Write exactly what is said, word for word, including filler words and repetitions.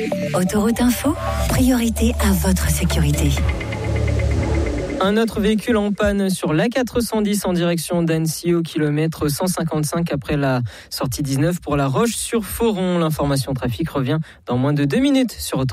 Autoroute Info, priorité à votre sécurité. Un autre véhicule en panne sur l'A quatre cent dix en direction d'Annecy au kilomètre cent cinquante-cinq après la sortie dix-neuf pour La Roche-sur-Foron. L'information trafic revient dans moins de deux minutes sur Autoroute.